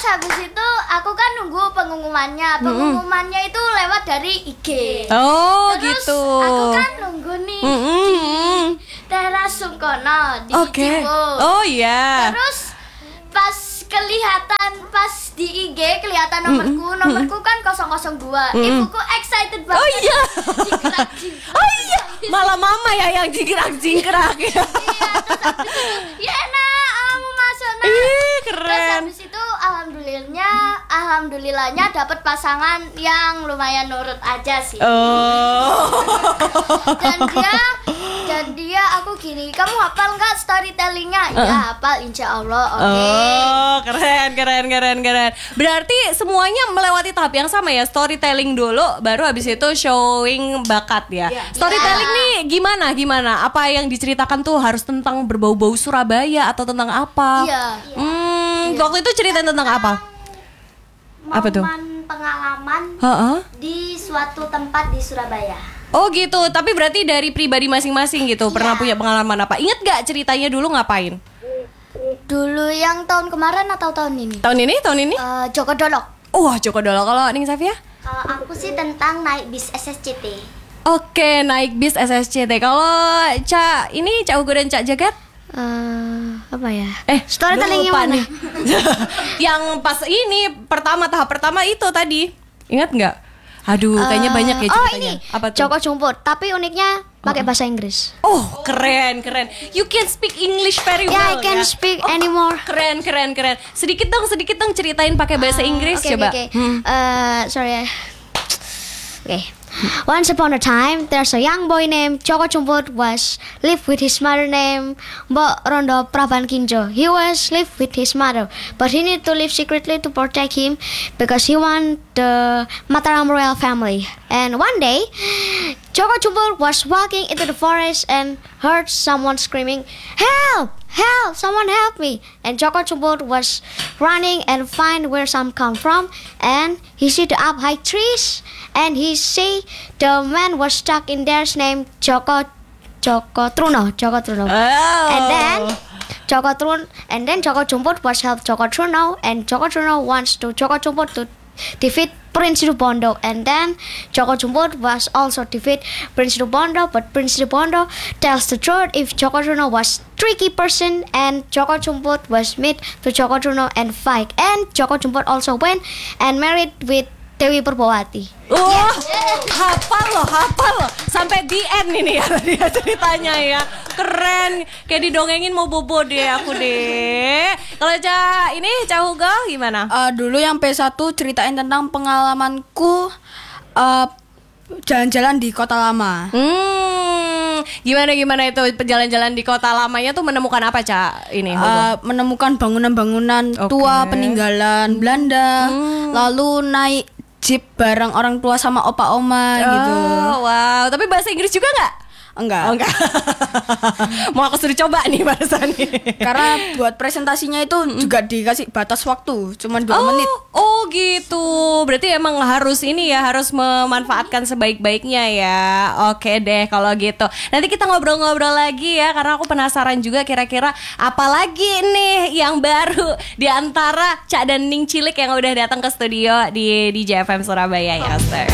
habis itu aku kan nunggu pengumumannya. Pengumumannya itu lewat dari IG. Oh, terus gitu. Aku kan nunggu nih di Teras Sungkono di Cibubur. Oh iya. Terus pas di IG kelihatan nomorku kan 002. Ibuku excited banget. Oh iya. Jingkrak. Oh iya. Malah mama ya yang jingkrak-jingkrak ya. Iya, terus habis itu ya nak, kamu masuk nak. Ih, keren. Terus habis itu alhamdulillahnya dapat pasangan yang lumayan nurut aja sih. Oh. Dan dia aku gini, kamu hafal nggak storytellingnya? Ya hafal, insya Allah. Oke. Oh, keren. Berarti semuanya melewati tahap yang sama ya, storytelling dulu, baru habis itu showing bakat ya. Storytelling nih gimana? Apa yang diceritakan tuh harus tentang berbau-bau Surabaya atau tentang apa? Iya. Waktu itu ceritain tentang apa? Apa tuh? Pengalaman di suatu tempat di Surabaya. Oh gitu, tapi berarti dari pribadi masing-masing gitu. Pernah punya pengalaman apa? Ingat gak ceritanya dulu ngapain? Dulu yang tahun kemarin atau tahun ini? Tahun ini? Joko Dolok. Joko Dolok. Kalau Ning Safia? Kalau aku sih tentang naik bis SSCT. Oke, naik bis SSCT. Kalau Cak Ugo dan Cak Jagat? Apa ya? Storytelling yang mana? Yang pas ini tahap pertama itu tadi. Ingat nggak? Aduh, kayaknya banyak ya ceritanya. Ini apa tuh? Joko Jumput, tapi uniknya pakai bahasa Inggris. Oh, keren. You can speak English very well. I can speak anymore. Keren. Sedikit dong ceritain pakai bahasa Inggris coba. Sorry. Okay. Once upon a time, there's a young boy named Joko Jumput was lived with his mother named Mbok Rondo Prabankinjo. He was lived with his mother, but he needed to live secretly to protect him because he want the Mataram royal family. And one day, Joko Jumput was walking into the forest and heard someone screaming, "Help! Help! Someone help me!" And Joko Jumput was running and find where some come from, and he see the up high trees, and he see the man was stuck in there's name Joko Truno. Oh. And then Joko Jumput was help Joko Truno, and Joko Truno wants to Joko Jumput to defeat Prince Rubondo, and then Joko Jumput was also defeat Prince Rubondo, but Prince Rubondo tells the truth if Joko Truno was tricky person, and Joko Jumput was meet to Joko Truno and fight, and Joko Jumput also went and married with Dewi Purbawati. Hafal loh sampai the end ini ya tadi ceritanya ya. Keren, kayak didongengin mau bobo deh aku deh. Kalau Cak Hugo gimana? Dulu yang P1 ceritain tentang pengalamanku jalan-jalan di Kota Lama. Gimana itu jalan-jalan di Kota Lamanya tuh menemukan apa, Cak? Menemukan bangunan-bangunan tua peninggalan Belanda. Lalu naik jeep bareng orang tua sama opa-oma gitu. Wow, tapi bahasa Inggris juga nggak? Enggak. Mau aku suruh coba nih barusan nih. Karena buat presentasinya itu juga dikasih batas waktu, cuma 2 menit. Oh gitu. Berarti emang harus memanfaatkan sebaik-baiknya ya. Oke deh kalau gitu. Nanti kita ngobrol-ngobrol lagi ya, karena aku penasaran juga kira-kira apa lagi nih yang baru di antara Cak dan Ning Cilik yang udah datang ke studio di JFM Surabaya ya, Sir.